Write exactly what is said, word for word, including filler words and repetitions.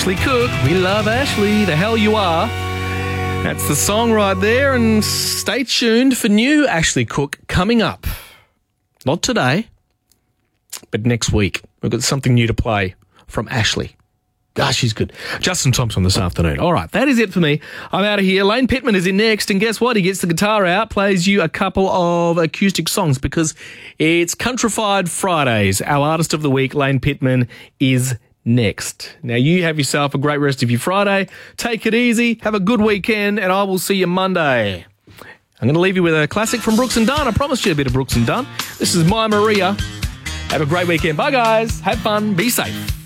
Ashley Cook. We love Ashley. The hell you are. That's the song right there. And stay tuned for new Ashley Cook coming up. Not today, but next week. We've got something new to play from Ashley. Ah, she's good. Justin Thompson this afternoon. All right, that is it for me. I'm out of here. Lane Pittman is in next, and guess what? He gets the guitar out, plays you a couple of acoustic songs because it's Countrified Fridays. Our artist of the week, Lane Pittman, is next. Now, you have yourself a great rest of your Friday. Take it easy. Have a good weekend, and I will see you Monday. I'm going to leave you with a classic from Brooks and Dunn. I promised you a bit of Brooks and Dunn. This is My Maria. Have a great weekend. Bye, guys. Have fun. Be safe.